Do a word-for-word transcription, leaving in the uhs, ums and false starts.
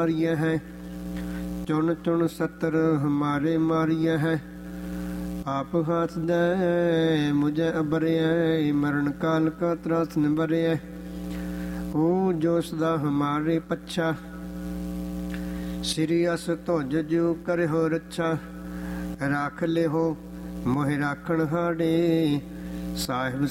मारिया है, चुन चुन सतर हमारे मारिया है। आप हाथ दे मुझे अबरिया, मरण काल का त्रास न बरिया। ओ जो सदा हमारे पच्छा, श्री अस तुझ जो कर हो रच्छा। राख ले हो मोहि राखण हारे, साहिब